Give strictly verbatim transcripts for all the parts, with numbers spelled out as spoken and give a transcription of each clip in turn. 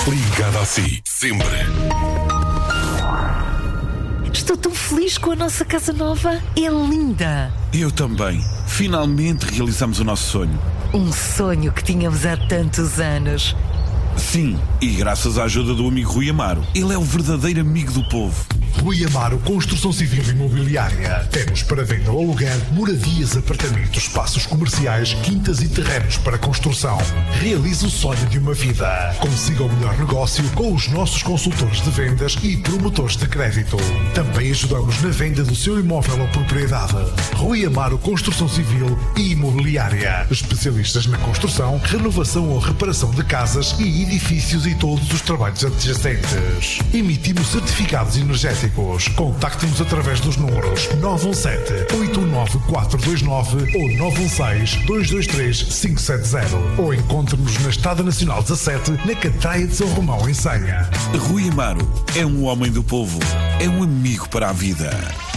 Ligada a si, sempre. Estou tão feliz com a nossa casa nova. É linda. Eu também. Finalmente realizamos o nosso sonho. Um sonho que tínhamos há tantos anos. Sim, e graças à ajuda do amigo Rui Amaro. Ele é o verdadeiro amigo do povo. Rui Amaro Construção Civil e Imobiliária. Temos para venda ou aluguer moradias, apartamentos, espaços comerciais, quintas e terrenos para construção. Realize o sonho de uma vida. Consiga o melhor negócio com os nossos consultores de vendas e promotores de crédito. Também ajudamos na venda do seu imóvel ou propriedade. Rui Amaro Construção Civil e Imobiliária. Especialistas na construção, renovação ou reparação de casas e edifícios e todos os trabalhos adjacentes. Emitimos certificados energéticos. Contacte-nos através dos números nove um sete, oito um nove, quatro dois nove ou nove um seis, dois dois três, cinco sete zero ou encontre-nos na Estrada Nacional dezassete, na Catraia de São Romão, em Senha. Rui Amaro é um homem do povo, é um amigo para a vida.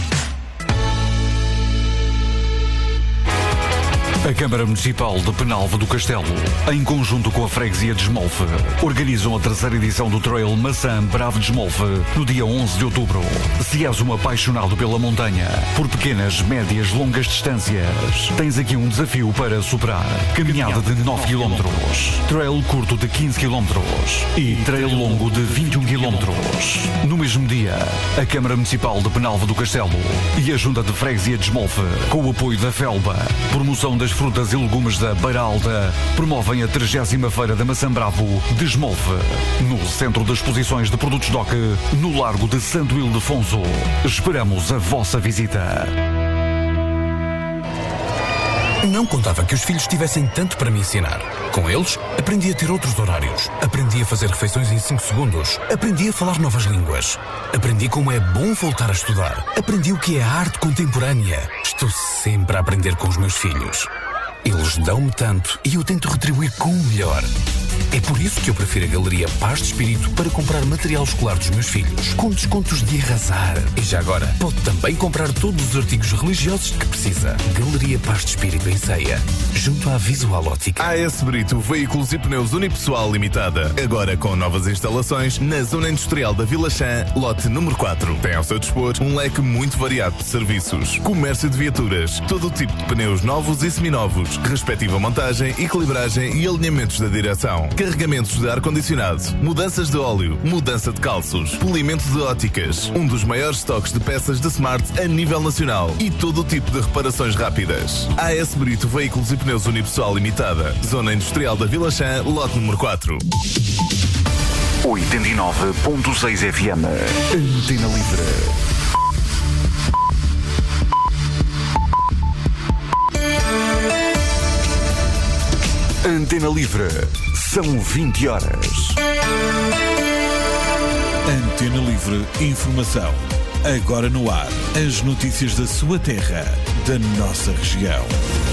A Câmara Municipal de Penalva do Castelo, em conjunto com a Freguesia de Esmolfe, organizam a terceira edição do Trail Maçã Bravo de Esmolfe no dia onze de outubro. Se és um apaixonado pela montanha, por pequenas, médias, longas distâncias, tens aqui um desafio para superar. Caminhada de nove quilómetros, trail curto de quinze quilómetros e trail longo de vinte e um quilómetros. No mesmo dia, a Câmara Municipal de Penalva do Castelo e a Junta de Freguesia de Esmolfe, com o apoio da Felba, promoção das frutas e legumes da Beira Alta, promovem a trigésima Feira da Maçã Bravo de Esmolfe, no Centro de Exposições de Produtos D O C, no Largo de Santo Ildefonso. Esperamos a vossa visita. Não contava que os filhos tivessem tanto para me ensinar. Com eles, aprendi a ter outros horários. Aprendi a fazer refeições em cinco segundos. Aprendi a falar novas línguas. Aprendi como é bom voltar a estudar. Aprendi o que é a arte contemporânea. Estou sempre a aprender com os meus filhos. Eles dão-me tanto e eu tento retribuir com o melhor. É por isso que eu prefiro a Galeria Paz de Espírito para comprar material escolar dos meus filhos, com descontos de arrasar. E já agora, pode também comprar todos os artigos religiosos que precisa. Galeria Paz de Espírito em Ceia, junto à Visual Ótica. A S Brito Veículos e Pneus Unipessoal Limitada, agora com novas instalações na Zona Industrial da Vila Chã, lote número quatro. Tem ao seu dispor um leque muito variado de serviços. Comércio de viaturas, todo o tipo de pneus novos e seminovos, respectiva montagem, equilibragem e alinhamentos da direção. Carregamentos de ar-condicionado, mudanças de óleo, mudança de calços, polimento de óticas, um dos maiores estoques de peças de Smart a nível nacional e todo o tipo de reparações rápidas. A S Brito Veículos e Pneus Unipessoal Limitada, Zona Industrial da Vila Chã, lote número quatro. oitenta e nove ponto seis F M. Antena Livre. Antena Livre. São vinte horas. Antena Livre Informação. Agora no ar. As notícias da sua terra, da nossa região.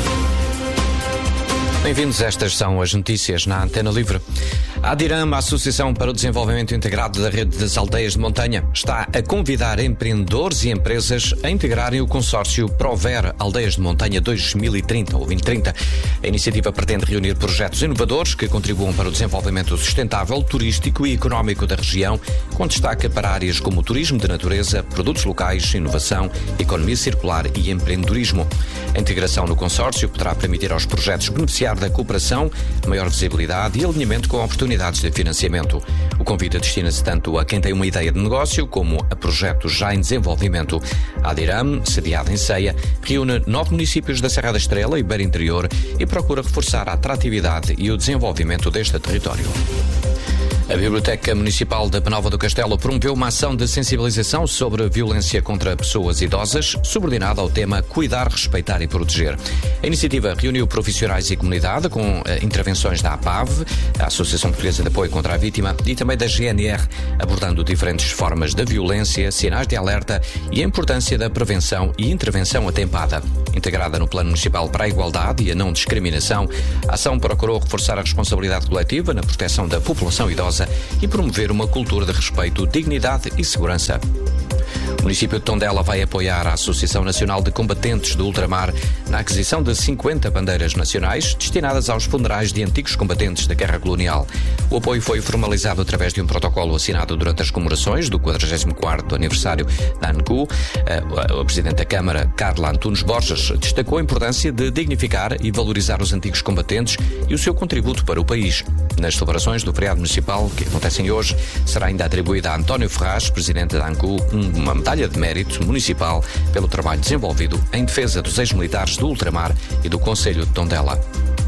Bem-vindos, estas são as notícias na Antena Livre. A ADIRAM, a Associação para o Desenvolvimento Integrado da Rede das Aldeias de Montanha, está a convidar empreendedores e empresas a integrarem o consórcio Prover Aldeias de Montanha dois mil e trinta ou vinte trinta. A iniciativa pretende reunir projetos inovadores que contribuam para o desenvolvimento sustentável, turístico e económico da região, com destaque para áreas como turismo de natureza, produtos locais, inovação, economia circular e empreendedorismo. A integração no consórcio poderá permitir aos projetos beneficiar da cooperação, maior visibilidade e alinhamento com oportunidades de financiamento. O convite destina-se tanto a quem tem uma ideia de negócio como a projetos já em desenvolvimento. A ADIRAM, sediada em Ceia, reúne nove municípios da Serra da Estrela e Beira Interior e procura reforçar a atratividade e o desenvolvimento deste território. A Biblioteca Municipal de Penalva do Castelo promoveu uma ação de sensibilização sobre a violência contra pessoas idosas, subordinada ao tema Cuidar, Respeitar e Proteger. A iniciativa reuniu profissionais e comunidade com eh, intervenções da A P A V, a Associação Portuguesa de Apoio contra a Vítima, e também da G N R, abordando diferentes formas da violência, sinais de alerta e a importância da prevenção e intervenção atempada. Integrada no Plano Municipal para a Igualdade e a Não Discriminação, a ação procurou reforçar a responsabilidade coletiva na proteção da população idosa e promover uma cultura de respeito, dignidade e segurança. município de Tondela vai apoiar a Associação Nacional de Combatentes do Ultramar na aquisição de cinquenta bandeiras nacionais destinadas aos funerais de antigos combatentes da Guerra Colonial. O apoio foi formalizado através de um protocolo assinado durante as comemorações do quadragésimo quarto aniversário da ANCU. A Presidente da Câmara, Carla Antunes Borges, destacou a importância de dignificar e valorizar os antigos combatentes e o seu contributo para o país. Nas celebrações do feriado municipal, que acontecem hoje, será ainda atribuída a António Ferraz, Presidente da ANCU, uma medalha de mérito municipal pelo trabalho desenvolvido em defesa dos ex-militares do Ultramar e do Concelho de Tondela.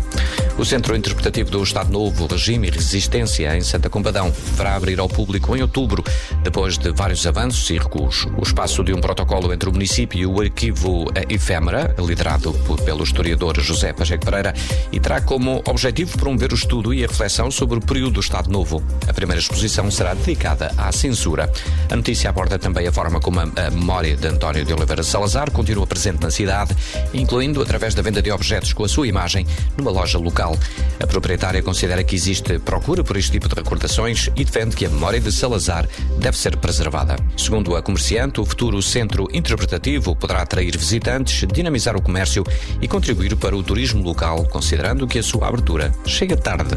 O Centro Interpretativo do Estado Novo, Regime e Resistência em Santa Combadão deverá abrir ao público em outubro, depois de vários avanços e recuos. O espaço de um protocolo entre o município e o arquivo Efêmera, liderado pelo historiador José Pacheco Pereira, e terá como objetivo promover o estudo e a reflexão sobre o período do Estado Novo. A primeira exposição será dedicada à censura. A notícia aborda também a forma como a, a memória de António de Oliveira Salazar continua presente na cidade, incluindo através da venda de objetos com a sua imagem numa loja local. A proprietária considera que existe procura por este tipo de recordações e defende que a memória de Salazar deve ser preservada. Segundo a comerciante, o futuro centro interpretativo poderá atrair visitantes, dinamizar o comércio e contribuir para o turismo local, considerando que a sua abertura chega tarde.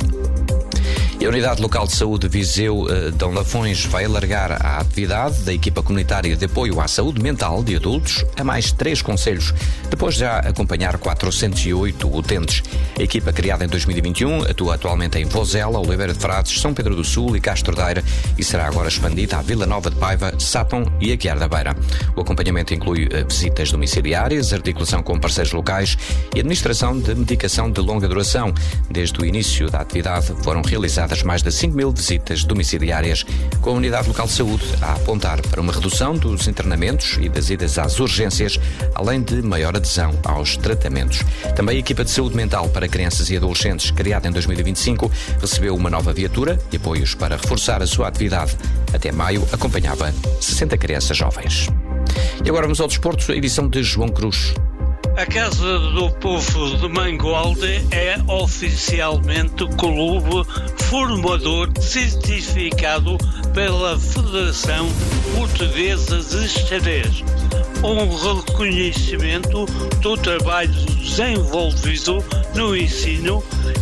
E a Unidade Local de Saúde Viseu uh, Dom Lafões vai alargar a atividade da equipa comunitária de apoio à saúde mental de adultos a mais três concelhos, depois de já acompanhar quatrocentos e oito utentes. A equipa, criada em dois mil e vinte e um, atua atualmente em Vozela, Oliveira de Frades, São Pedro do Sul e Castro Daire e será agora expandida à Vila Nova de Paiva, Sátão e Aguiar da Beira. O acompanhamento inclui uh, visitas domiciliárias, articulação com parceiros locais e administração de medicação de longa duração. Desde o início da atividade foram realizadas mais de cinco mil visitas domiciliárias, com a Unidade Local de Saúde a apontar para uma redução dos internamentos e das idas às urgências, além de maior adesão aos tratamentos. Também a equipa de saúde mental para crianças e adolescentes, criada em dois mil e vinte e cinco, recebeu uma nova viatura e apoios para reforçar a sua atividade. Até maio acompanhava sessenta crianças jovens. E agora vamos ao desporto, a edição de João Cruz. A Casa do Povo de Mangualde é oficialmente clube formador certificado pela Federação Portuguesa de Xadrez. Um reconhecimento do trabalho desenvolvido no ensino